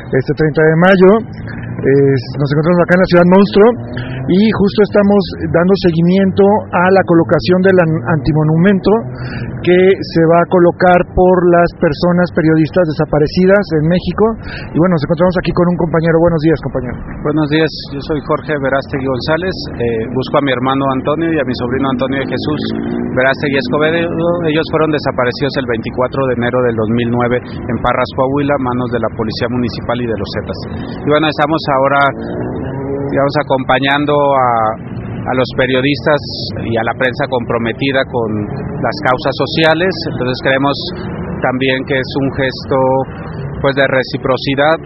este 30 de mayo. Nos encontramos acá en la Ciudad Monstruo y justo estamos dando seguimiento a la colocación del antimonumento que se va a colocar por las personas periodistas desaparecidas en México. Y bueno, nos encontramos aquí con un compañero. Buenos días, compañero. Buenos días, yo soy Jorge Verástegui González. Busco a mi hermano Antonio y a mi sobrino Antonio de Jesús Verástegui Escobedo. Ellos fueron desaparecidos el 24 de enero del 2009 en Parras, Coahuila, a manos de la Policía Municipal y de los Zetas. Y bueno, estamos ahora, digamos, acompañando a los periodistas y a la prensa comprometida con las causas sociales. Entonces creemos también que es un gesto pues de reciprocidad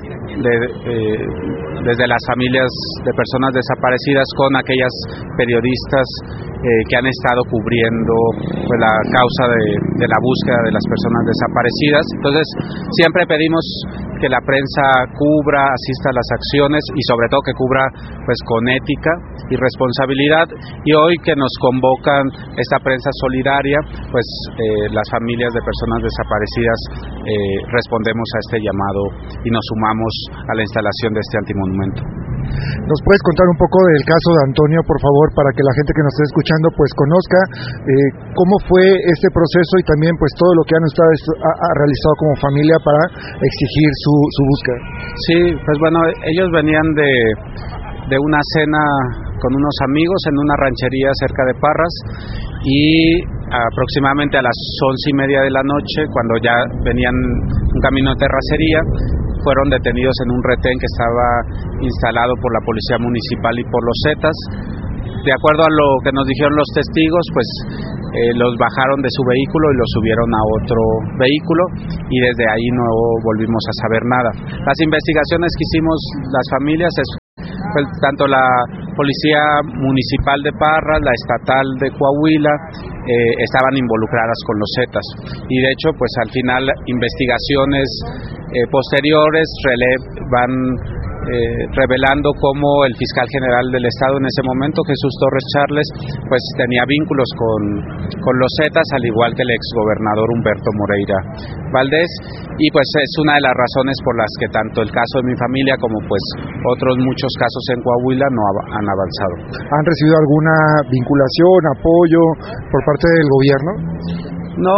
desde las familias de personas desaparecidas con aquellas periodistas que han estado cubriendo pues la causa de la búsqueda de las personas desaparecidas. Entonces siempre pedimos que la prensa cubra, asista a las acciones y sobre todo que cubra pues con ética y responsabilidad. Y hoy que nos convocan esta prensa solidaria, pues las familias de personas desaparecidas respondemos a este llamado y nos sumamos a la instalación de este antimonumento. ¿Nos puedes contar un poco del caso de Antonio, por favor, para que la gente que nos esté escuchando pues conozca cómo fue este proceso y también pues todo lo que han realizado como familia para exigir su búsqueda? Sí, pues bueno, ellos venían de una cena con unos amigos en una ranchería cerca de Parras y aproximadamente a las 11:30 de la noche, cuando ya venían un camino de terracería, fueron detenidos en un retén que estaba instalado por la Policía Municipal y por los Zetas. De acuerdo a lo que nos dijeron los testigos, pues los bajaron de su vehículo y los subieron a otro vehículo y desde ahí no volvimos a saber nada. Las investigaciones que hicimos las familias, pues, tanto la Policía Municipal de Parras, la Estatal de Coahuila, estaban involucradas con los Zetas y de hecho pues al final investigaciones posteriores van revelando cómo el fiscal general del estado en ese momento, Jesús Torres Charles, pues tenía vínculos con los Zetas, al igual que el exgobernador Humberto Moreira Valdés, y pues es una de las razones por las que tanto el caso de mi familia como pues otros muchos casos en Coahuila no han avanzado. ¿Han recibido alguna vinculación, apoyo por parte del gobierno? No,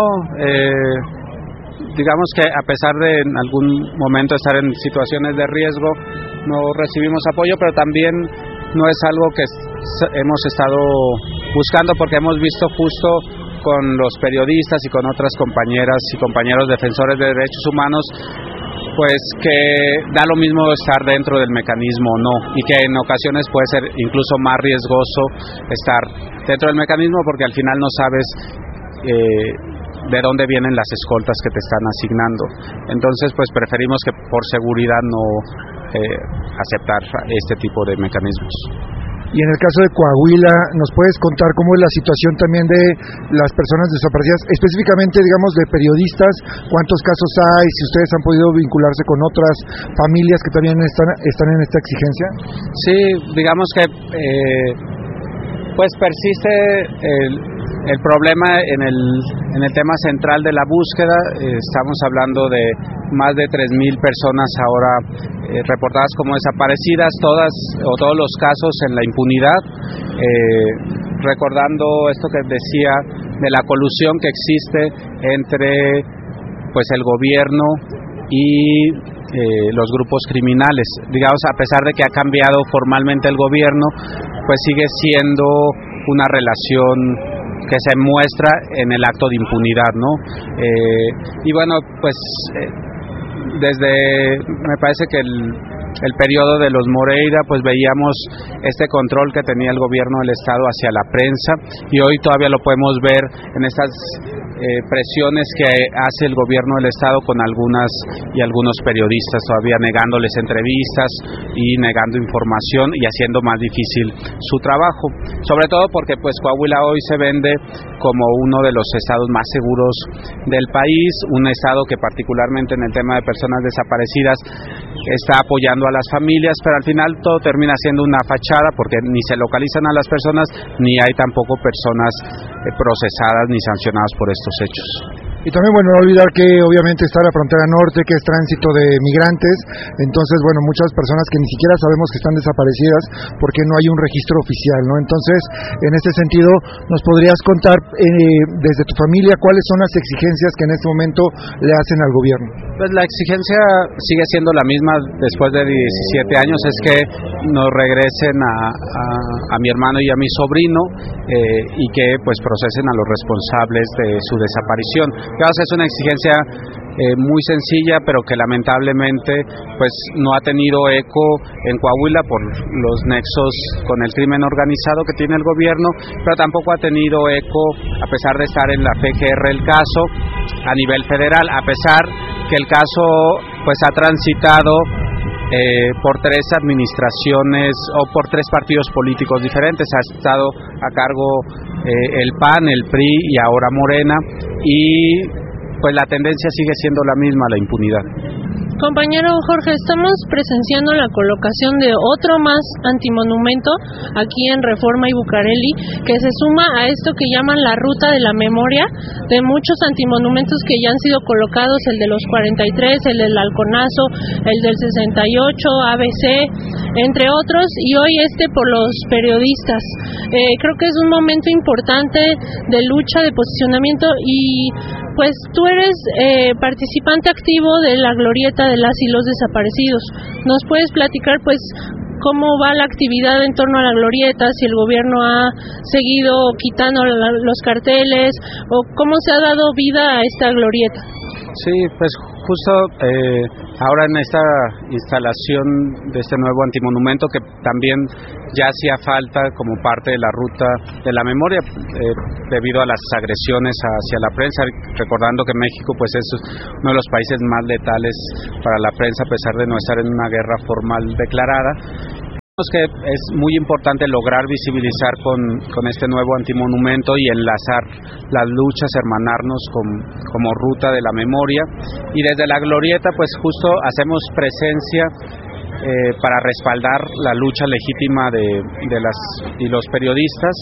digamos que a pesar de en algún momento estar en situaciones de riesgo, no recibimos apoyo, pero también no es algo que hemos estado buscando, porque hemos visto justo con los periodistas y con otras compañeras y compañeros defensores de derechos humanos, pues que da lo mismo estar dentro del mecanismo o no, y que en ocasiones puede ser incluso más riesgoso estar dentro del mecanismo, porque al final no sabes de dónde vienen las escoltas que te están asignando. Entonces pues preferimos que por seguridad no aceptar este tipo de mecanismos. Y en el caso de Coahuila, ¿nos puedes contar cómo es la situación también de las personas desaparecidas, específicamente, digamos, de periodistas? ¿Cuántos casos hay? Si ustedes han podido vincularse con otras familias que también están en esta exigencia. Sí, digamos que pues persiste el problema en el tema central de la búsqueda. Estamos hablando de más de 3,000 personas ahora reportadas como desaparecidas, todos los casos en la impunidad, recordando esto que decía de la colusión que existe entre pues el gobierno y los grupos criminales. Digamos, a pesar de que ha cambiado formalmente el gobierno, pues sigue siendo una relación que se muestra en el acto de impunidad, ¿no? Y bueno, pues me parece que el periodo de los Moreira, pues veíamos este control que tenía el gobierno del estado hacia la prensa, y hoy todavía lo podemos ver en estas presiones que hace el gobierno del estado con algunos periodistas, todavía negándoles entrevistas y negando información y haciendo más difícil su trabajo, sobre todo porque pues Coahuila hoy se vende como uno de los estados más seguros del país, un estado que particularmente en el tema de personas desaparecidas está apoyando a las familias, pero al final todo termina siendo una fachada, porque ni se localizan a las personas, ni hay tampoco personas procesadas ni sancionadas por estos hechos. Y también, bueno, no olvidar que obviamente está la frontera norte, que es tránsito de migrantes, entonces, bueno, muchas personas que ni siquiera sabemos que están desaparecidas porque no hay un registro oficial, ¿no? Entonces, en este sentido, ¿nos podrías contar desde tu familia cuáles son las exigencias que en este momento le hacen al gobierno? Pues la exigencia sigue siendo la misma después de 17 años, es que nos regresen a mi hermano y a mi sobrino y que pues procesen a los responsables de su desaparición. Es una exigencia muy sencilla, pero que lamentablemente pues no ha tenido eco en Coahuila por los nexos con el crimen organizado que tiene el gobierno, pero tampoco ha tenido eco, a pesar de estar en la PGR el caso, a nivel federal, a pesar que el caso pues ha transitado por 3 administraciones o por 3 partidos políticos diferentes. Ha estado a cargo el PAN, el PRI y ahora Morena, y pues la tendencia sigue siendo la misma, la impunidad. Compañero Jorge, estamos presenciando la colocación de otro más antimonumento aquí en Reforma y Bucareli, que se suma a esto que llaman la ruta de la memoria, de muchos antimonumentos que ya han sido colocados, el de los 43, el del Halconazo, el del 68, ABC, entre otros, y hoy por los periodistas. Creo que es un momento importante de lucha, de posicionamiento, y pues tú eres participante activo de la glorieta de las y los desaparecidos. ¿Nos puedes platicar pues cómo va la actividad en torno a la glorieta, si el gobierno ha seguido quitando los carteles o cómo se ha dado vida a esta glorieta? Sí, pues justo ahora en esta instalación de este nuevo antimonumento, que también ya hacía falta como parte de la ruta de la memoria debido a las agresiones hacia la prensa, recordando que México pues es uno de los países más letales para la prensa a pesar de no estar en una guerra formal declarada. Que es muy importante lograr visibilizar con este nuevo antimonumento y enlazar las luchas, hermanarnos como ruta de la memoria, y desde la glorieta pues justo hacemos presencia para respaldar la lucha legítima de los periodistas,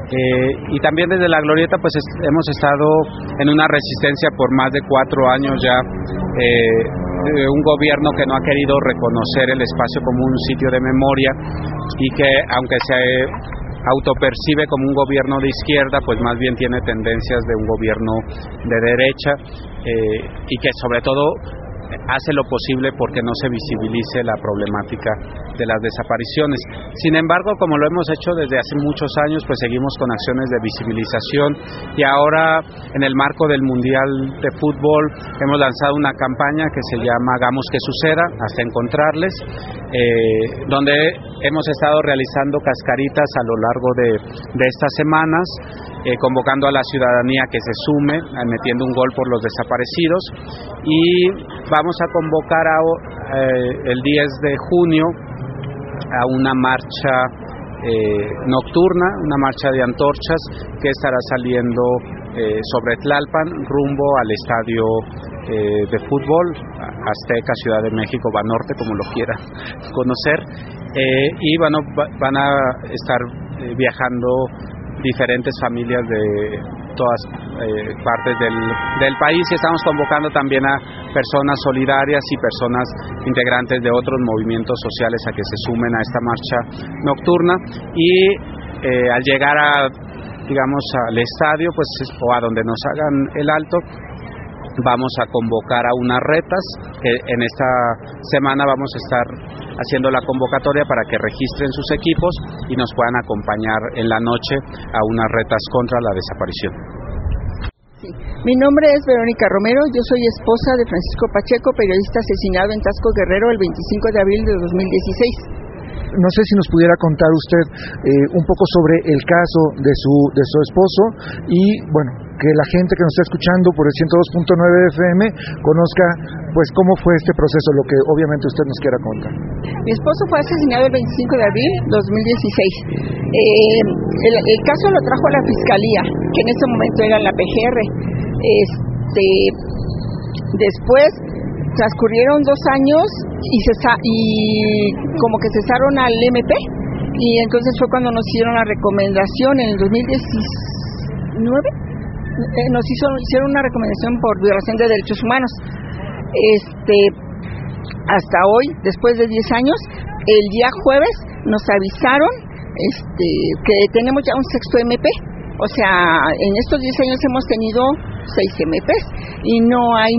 y también desde la glorieta pues hemos estado en una resistencia por más de 4 años ya, un gobierno que no ha querido reconocer el espacio como un sitio de memoria y que aunque se autopercibe como un gobierno de izquierda, pues más bien tiene tendencias de un gobierno de derecha, y que sobre todo hace lo posible porque no se visibilice la problemática de las desapariciones. Sin embargo, como lo hemos hecho desde hace muchos años, pues seguimos con acciones de visibilización, y ahora en el marco del Mundial de Fútbol hemos lanzado una campaña que se llama Hagamos que suceda hasta encontrarles, donde hemos estado realizando cascaritas a lo largo de estas semanas, convocando a la ciudadanía que se sume, metiendo un gol por los desaparecidos, y vamos a convocar el 10 de junio a una marcha nocturna, una marcha de antorchas que estará saliendo sobre Tlalpan rumbo al estadio de fútbol Azteca, Ciudad de México, Banorte, como lo quiera conocer, y bueno, van a estar viajando diferentes familias de todas partes del país, y estamos convocando también a personas solidarias y personas integrantes de otros movimientos sociales a que se sumen a esta marcha nocturna, y al llegar al estadio pues o a donde nos hagan el alto, vamos a convocar a unas retas, que en esta semana vamos a estar haciendo la convocatoria para que registren sus equipos y nos puedan acompañar en la noche a unas retas contra la desaparición. Sí. Mi nombre es Verónica Romero, yo soy esposa de Francisco Pacheco, periodista asesinado en Taxco Guerrero el 25 de abril de 2016. No sé si nos pudiera contar usted un poco sobre el caso de su esposo, y bueno, que la gente que nos está escuchando por el 102.9 FM conozca pues cómo fue este proceso, lo que obviamente usted nos quiera contar. Mi esposo fue asesinado el 25 de abril de 2016. El caso lo trajo a la Fiscalía, que en ese momento era la PGR. Después transcurrieron 2 años y como que cesaron al MP, y entonces fue cuando nos hicieron la recomendación en el 2019 hicieron una recomendación por violación de derechos humanos. Hasta hoy, después de 10 años, el día jueves nos avisaron que tenemos ya un sexto MP. O sea, en estos 10 años hemos tenido 6 MPs y no hay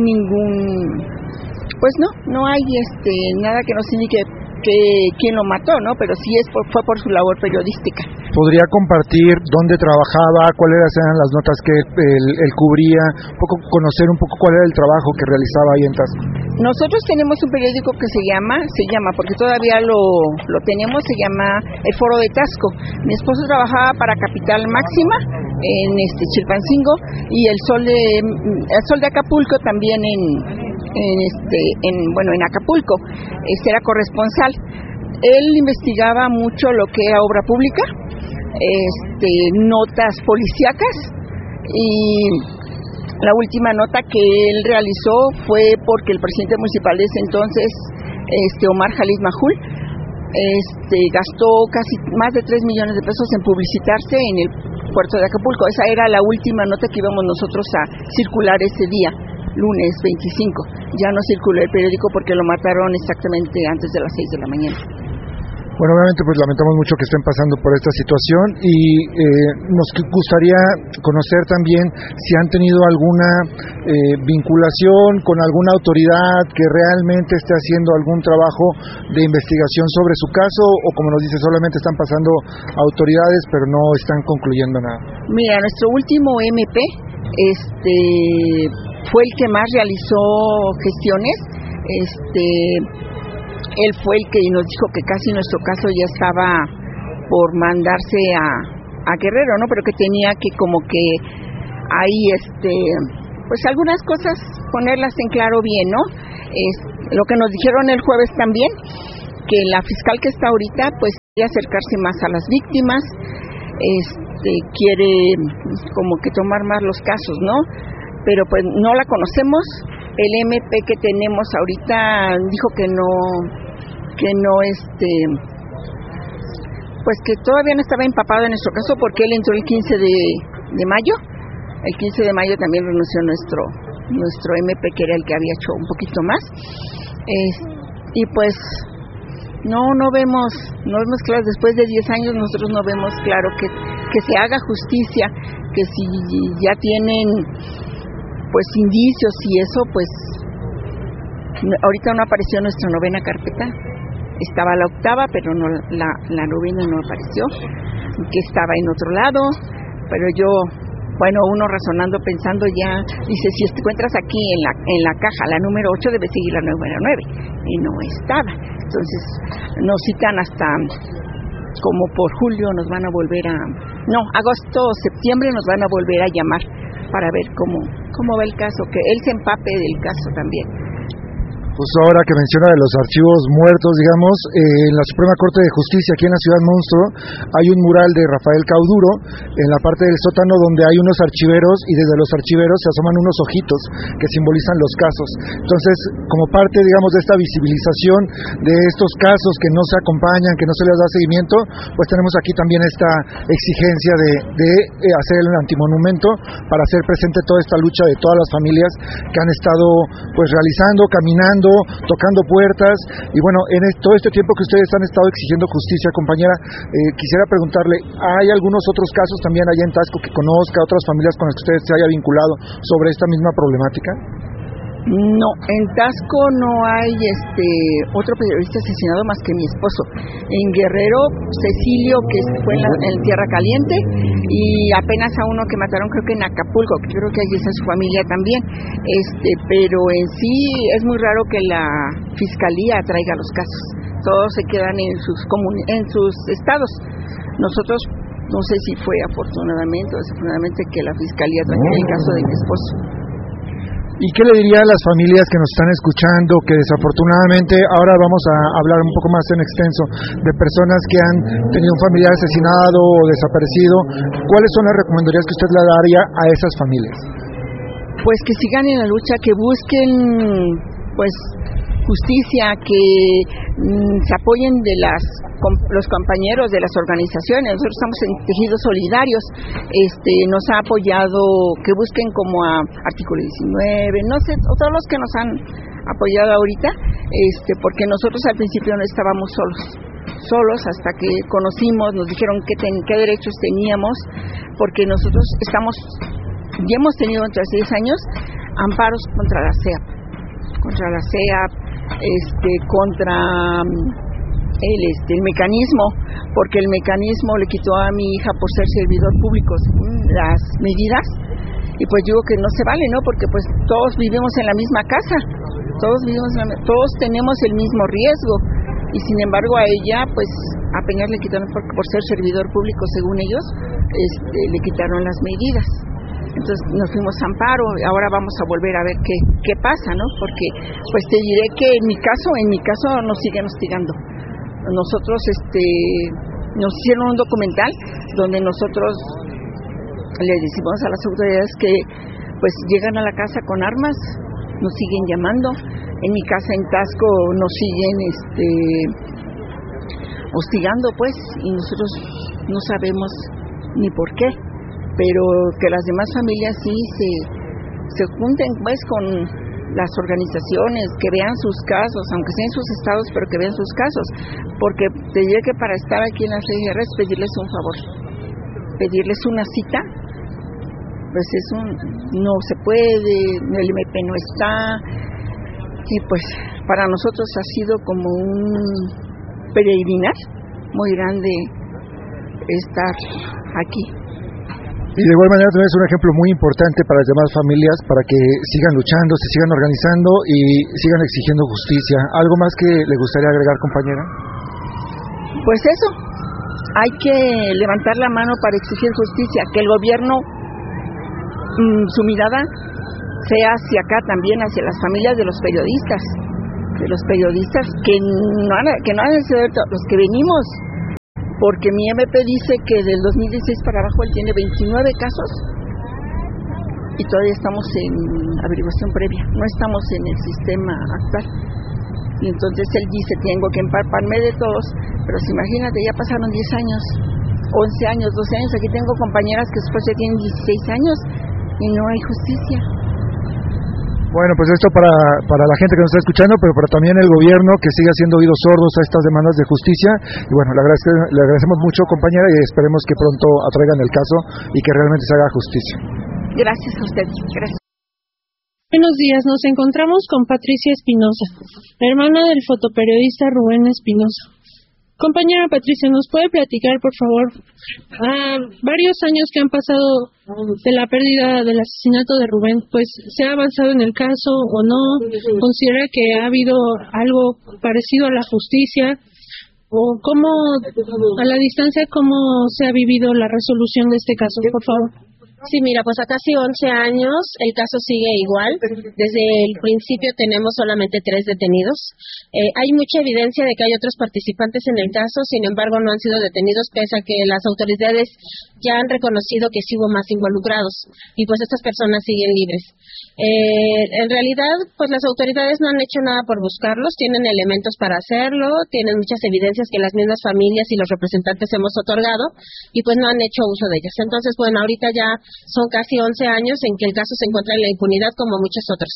no hay nada que nos indique quién lo mató, ¿no? Pero sí fue por su labor periodística. ¿Podría compartir dónde trabajaba, cuáles eran las notas que él cubría, conocer un poco cuál era el trabajo que realizaba ahí en Taxco? Nosotros tenemos un periódico que se llama, porque todavía lo tenemos, se llama El Foro de Taxco. Mi esposo trabajaba para Capital Máxima en Chilpancingo y el Sol de Acapulco también en Acapulco. Era corresponsal. Él investigaba mucho lo que era obra pública, notas policíacas, y la última nota que él realizó fue porque el presidente municipal de ese entonces, Omar Jalid Majul, gastó casi más de 3 millones de pesos en publicitarse en el puerto de Acapulco. Esa era la última nota que íbamos nosotros a circular ese día, lunes 25. Ya no circuló el periódico porque lo mataron exactamente antes de las 6 de la mañana. Bueno, obviamente pues lamentamos mucho que estén pasando por esta situación y nos gustaría conocer también si han tenido alguna vinculación con alguna autoridad que realmente esté haciendo algún trabajo de investigación sobre su caso, o como nos dice, solamente están pasando autoridades pero no están concluyendo nada. Mira, nuestro último MP fue el que más realizó gestiones. Él fue el que nos dijo que casi nuestro caso ya estaba por mandarse a Guerrero, ¿no? Pero que tenía que como que ahí, pues algunas cosas ponerlas en claro bien, ¿no? Lo que nos dijeron el jueves también, que la fiscal que está ahorita, pues quiere acercarse más a las víctimas, quiere como que tomar más los casos, ¿no? Pero pues no la conocemos. El MP que tenemos ahorita dijo que pues que todavía no estaba empapado en nuestro caso, porque él entró el 15 de mayo. El 15 de mayo también renunció nuestro MP, que era el que había hecho un poquito más. Y pues no vemos claro, después de 10 años nosotros no vemos claro que se haga justicia, que si ya tienen pues indicios y eso, pues ahorita no apareció nuestra novena carpeta. Estaba la octava, pero no la novena no apareció, que estaba en otro lado. Pero uno razonando, pensando ya, dice, si te encuentras aquí en la caja, la número 8 debe seguir la número 9, y no estaba. Entonces nos citan hasta como por julio, nos van a volver agosto, septiembre nos van a volver a llamar para ver cómo va el caso, que él se empape del caso también. Pues ahora que menciona de los archivos muertos, digamos, en la Suprema Corte de Justicia, aquí en la Ciudad Monstruo, hay un mural de Rafael Cauduro en la parte del sótano donde hay unos archiveros, y desde los archiveros se asoman unos ojitos que simbolizan los casos. Entonces, como parte, digamos, de esta visibilización de estos casos que no se acompañan, que no se les da seguimiento, pues tenemos aquí también esta exigencia de hacer el antimonumento para hacer presente toda esta lucha de todas las familias que han estado pues realizando, caminando, tocando puertas, y bueno, en todo este tiempo que ustedes han estado exigiendo justicia, compañera, quisiera preguntarle, ¿hay algunos otros casos también allá en Taxco que conozca, otras familias con las que usted se haya vinculado sobre esta misma problemática? No, en Taxco no hay otro periodista asesinado más que mi esposo. En Guerrero, Cecilio, que fue en Tierra Caliente, y apenas a uno que mataron, creo que en Acapulco, que creo que allí está su familia también. Pero en sí es muy raro que la fiscalía traiga los casos. Todos se quedan en sus estados. Nosotros, no sé si fue afortunadamente o desafortunadamente, que la fiscalía traiga el caso de mi esposo. ¿Y qué le diría a las familias que nos están escuchando, que desafortunadamente, ahora vamos a hablar un poco más en extenso, de personas que han tenido un familiar asesinado o desaparecido? ¿Cuáles son las recomendaciones que usted le daría a esas familias? Pues que sigan en la lucha, que busquen pues justicia, que se apoyen de los compañeros de las organizaciones. Nosotros estamos en tejidos solidarios, nos ha apoyado que busquen como a Artículo 19, no sé, todos los que nos han apoyado ahorita, porque nosotros al principio no estábamos solos hasta que conocimos, nos dijeron qué derechos teníamos, porque nosotros ya hemos tenido entre 6 años amparos contra la CEAP, contra el mecanismo, porque el mecanismo le quitó a mi hija por ser servidor público las medidas, y pues digo que no se vale, ¿no? Porque pues todos vivimos en la misma casa, todos tenemos el mismo riesgo, y sin embargo a ella pues apenas le quitaron por ser servidor público, según ellos, le quitaron las medidas. Entonces nos fuimos a amparo, ahora vamos a volver a ver qué pasa, ¿no? Porque pues te diré que en mi caso nos siguen hostigando. Nosotros nos hicieron un documental donde nosotros le decimos a las autoridades que pues llegan a la casa con armas, nos siguen llamando. En mi casa en Taxco nos siguen hostigando, pues, y nosotros no sabemos ni por qué, pero que las demás familias sí se junten pues con las organizaciones, que vean sus casos, aunque sean en sus estados, pero que vean sus casos, porque te diré que para estar aquí en las CGRs pedirles un favor, pedirles una cita, pues no se puede, el MP no está, y pues para nosotros ha sido como un peregrinar muy grande estar aquí. Y de igual manera también es un ejemplo muy importante para las demás familias, para que sigan luchando, se sigan organizando y sigan exigiendo justicia. ¿Algo más que le gustaría agregar, compañera? Pues eso, hay que levantar la mano para exigir justicia, que el gobierno, su mirada sea hacia acá también, hacia las familias de los periodistas que no han sido los que venimos, porque mi MP dice que del 2016 para abajo él tiene 29 casos y todavía estamos en averiguación previa, no estamos en el sistema actual, y entonces él dice tengo que empaparme de todos, pero si imagínate, ya pasaron 10 años, 11 años, 12 años, aquí tengo compañeras que después ya tienen 16 años y no hay justicia. Bueno, pues esto para la gente que nos está escuchando, pero para también el gobierno que siga haciendo oídos sordos a estas demandas de justicia. Y bueno, le agradecemos mucho, compañera, y esperemos que pronto atraigan el caso y que realmente se haga justicia. Gracias a usted. Gracias. Buenos días, nos encontramos con Patricia Espinosa, hermana del fotoperiodista Rubén Espinosa. Compañera Patricia, ¿nos puede platicar, por favor, varios años que han pasado de la pérdida del asesinato de Rubén? Pues, ¿se ha avanzado en el caso o no? ¿Considera que ha habido algo parecido a la justicia? ¿O cómo, a la distancia, cómo se ha vivido la resolución de este caso, por favor? Sí, mira, pues a casi 11 años el caso sigue igual. Desde el principio tenemos solamente 3 detenidos. Hay mucha evidencia de que hay otros participantes en el caso, sin embargo no han sido detenidos, pese a que las autoridades ya han reconocido que sí hubo más involucrados, y pues estas personas siguen libres. En realidad, pues las autoridades no han hecho nada por buscarlos, tienen elementos para hacerlo, tienen muchas evidencias que las mismas familias y los representantes hemos otorgado, y pues no han hecho uso de ellas. Entonces, bueno, ahorita ya son casi 11 años en que el caso se encuentra en la impunidad como muchos otros.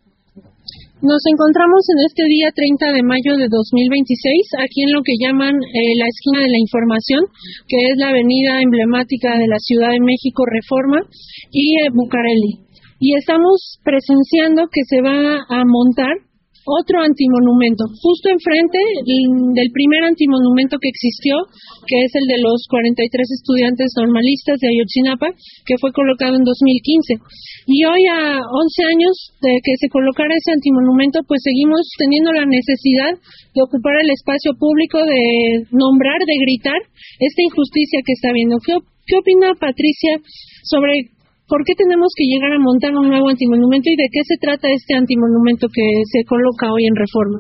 Nos encontramos en este día 30 de mayo de 2026, aquí en lo que llaman la esquina de la información, que es la avenida emblemática de la Ciudad de México, Reforma, y Bucareli. Y estamos presenciando que se va a montar otro antimonumento, justo enfrente del primer antimonumento que existió, que es el de los 43 estudiantes normalistas de Ayotzinapa, que fue colocado en 2015. Y hoy, a 11 años de que se colocara ese antimonumento, pues seguimos teniendo la necesidad de ocupar el espacio público, de nombrar, de gritar esta injusticia que está habiendo. ¿Qué opina Patricia sobre por qué tenemos que llegar a montar un nuevo antimonumento y de qué se trata este antimonumento que se coloca hoy en Reforma?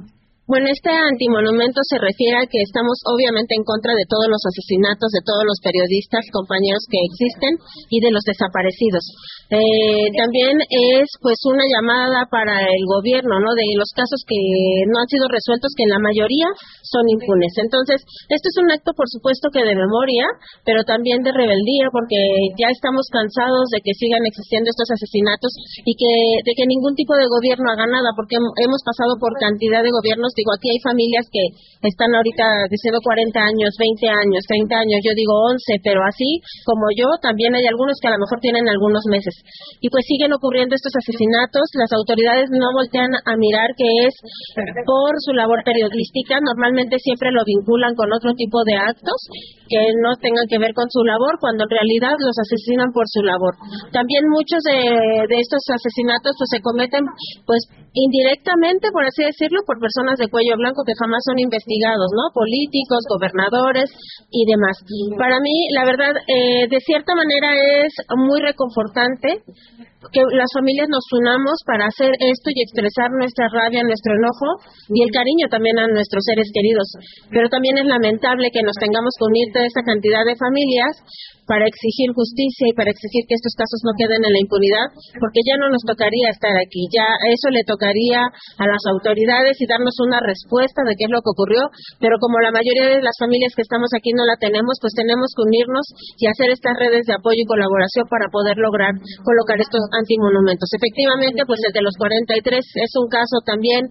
Bueno, este antimonumento se refiere a que estamos obviamente en contra de todos los asesinatos de todos los periodistas, compañeros que existen y de los desaparecidos. También es pues una llamada para el gobierno, ¿no? De los casos que no han sido resueltos, que en la mayoría son impunes. Entonces, esto es un acto, por supuesto, que de memoria, pero también de rebeldía, porque ya estamos cansados de que sigan existiendo estos asesinatos y de que ningún tipo de gobierno haga nada, porque hemos pasado por cantidad de gobiernos. Digo, aquí hay familias que están ahorita diciendo 40 años, 20 años, 30 años, yo digo 11, pero así como yo, también hay algunos que a lo mejor tienen algunos meses. Y pues siguen ocurriendo estos asesinatos, las autoridades no voltean a mirar que es por su labor periodística, normalmente siempre lo vinculan con otro tipo de actos que no tengan que ver con su labor, cuando en realidad los asesinan por su labor. También muchos de estos asesinatos pues se cometen pues indirectamente, por así decirlo, por personas de cuello blanco que jamás son investigados, ¿no? Políticos, gobernadores y demás. Para mí, la verdad, de cierta manera es muy reconfortante que las familias nos unamos para hacer esto y expresar nuestra rabia, nuestro enojo y el cariño también a nuestros seres queridos. Pero también es lamentable que nos tengamos que unir toda esta cantidad de familias para exigir justicia y para exigir que estos casos no queden en la impunidad, porque ya no nos tocaría estar aquí, ya eso le tocaría a las autoridades y darnos una respuesta de qué es lo que ocurrió, pero como la mayoría de las familias que estamos aquí no la tenemos, pues tenemos que unirnos y hacer estas redes de apoyo y colaboración para poder lograr colocar estos antimonumentos. Efectivamente, pues el de los 43 es un caso también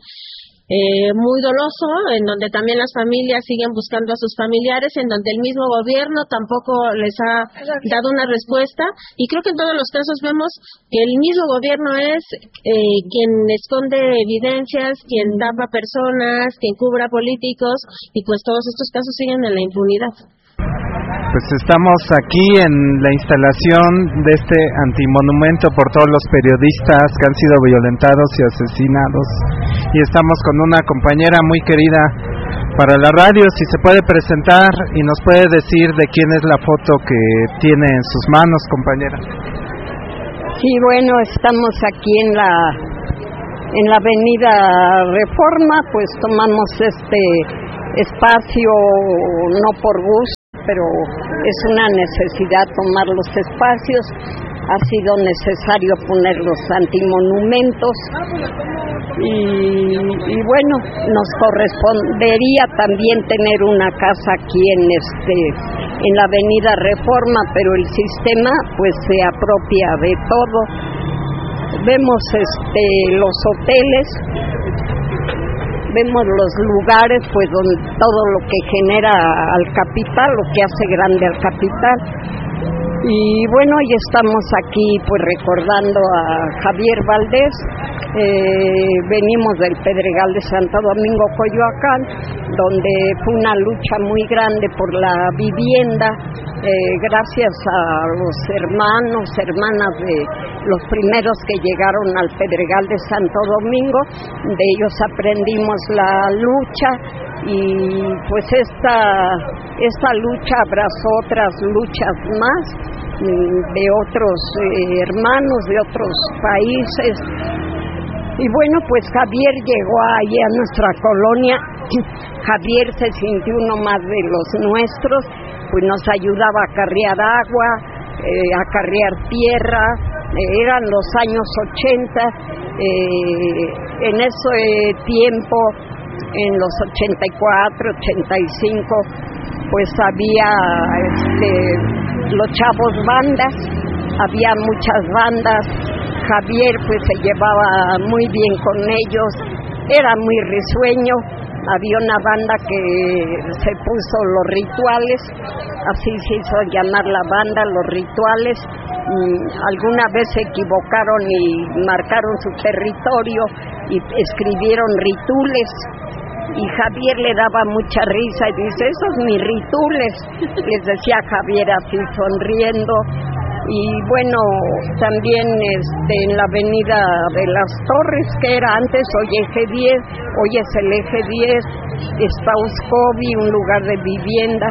muy doloso, en donde también las familias siguen buscando a sus familiares, en donde el mismo gobierno tampoco les ha dado una respuesta, y creo que en todos los casos vemos que el mismo gobierno es quien esconde evidencias, quien tapa personas, quien cubra políticos, y pues todos estos casos siguen en la impunidad. Pues estamos aquí en la instalación de este antimonumento por todos los periodistas que han sido violentados y asesinados, y estamos con una compañera muy querida para la radio. Si se puede presentar y nos puede decir de quién es la foto que tiene en sus manos, compañera. Sí, bueno, estamos aquí en la avenida Reforma, pues tomamos este espacio no por gusto, pero es una necesidad tomar los espacios. Ha sido necesario poner los antimonumentos y bueno, nos correspondería también tener una casa aquí en la avenida Reforma, pero el sistema pues se apropia de todo. Vemos los hoteles, vemos los lugares pues donde todo lo que genera al capital, lo que hace grande al capital. Y bueno, hoy estamos aquí pues recordando a Javier Valdés. Venimos del Pedregal de Santo Domingo, Coyoacán, donde fue una lucha muy grande por la vivienda, gracias a los hermanas de los primeros que llegaron al Pedregal de Santo Domingo. De ellos aprendimos la lucha, y pues esta lucha abrazó otras luchas más de otros hermanos de otros países. Y bueno, pues Javier llegó allí a nuestra colonia. Javier se sintió uno más de los nuestros, pues nos ayudaba a acarrear agua, a acarrear tierra. Eran los años 80, en ese tiempo, en los 84, 85, pues había los chavos bandas, había muchas bandas. Javier pues se llevaba muy bien con ellos, era muy risueño. Había una banda que se puso Los Rituales, así se hizo llamar la banda, Los Rituales. Alguna vez se equivocaron y marcaron su territorio y escribieron Ritules, y Javier le daba mucha risa y dice: esos mis Ritules, les decía Javier así sonriendo. Y bueno, también en la avenida de las Torres, que era antes hoy eje 10, hoy es el eje 10, está Uscovi, un lugar de vivienda.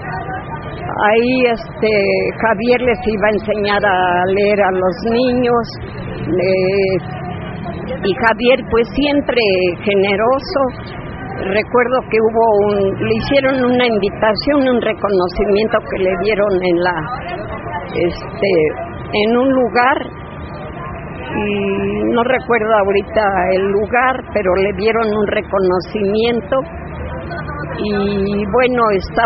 Ahí Javier les iba a enseñar a leer a los niños, y Javier pues siempre generoso, recuerdo que le hicieron una invitación, un reconocimiento que le dieron en un lugar, y no recuerdo ahorita el lugar, pero le dieron un reconocimiento. Y bueno,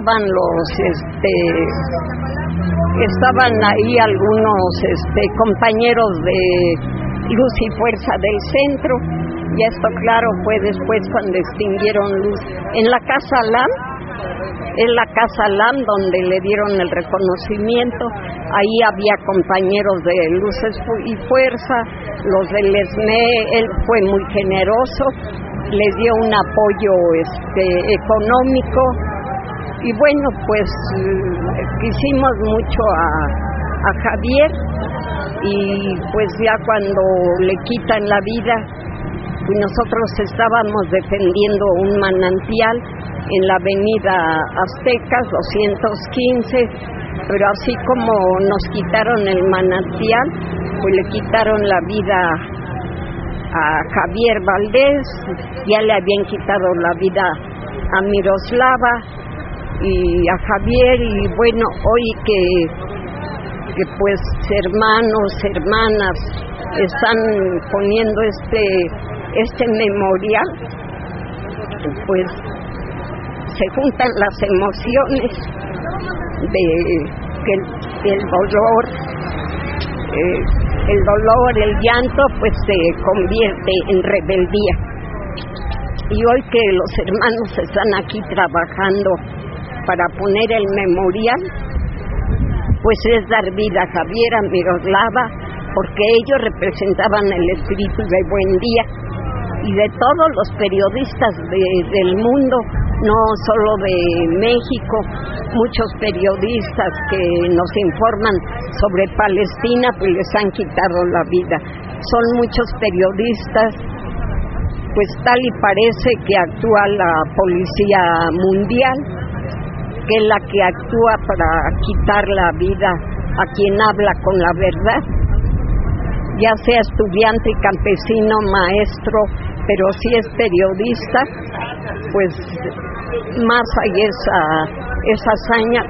estaban ahí algunos compañeros de Luz y Fuerza del centro, y esto claro fue después cuando extinguieron Luz en la Casa LAM. Es la Casa LAM donde le dieron el reconocimiento. Ahí había compañeros de Luces y Fuerza, los del ESME. Él fue muy generoso, les dio un apoyo económico, y bueno, pues quisimos mucho a Javier, y pues ya cuando le quitan la vida, pues nosotros estábamos defendiendo un manantial en la avenida Aztecas 215, pero así como nos quitaron el manantial, pues le quitaron la vida a Javier Valdés, ya le habían quitado la vida a Miroslava y a Javier, y bueno, hoy que pues hermanos, hermanas están poniendo este memorial, pues se juntan las emociones de el dolor, el llanto, pues se convierte en rebeldía. Y hoy que los hermanos están aquí trabajando para poner el memorial, pues es dar vida a Javier, a Miroslava, porque ellos representaban el espíritu de Buen Día, y de todos los periodistas del mundo, no solo de México, muchos periodistas que nos informan sobre Palestina, pues les han quitado la vida. Son muchos periodistas, pues tal y parece que actúa la Policía Mundial, que es la que actúa para quitar la vida a quien habla con la verdad, ya sea estudiante, campesino, maestro, pero si es periodista, pues más hay esa hazaña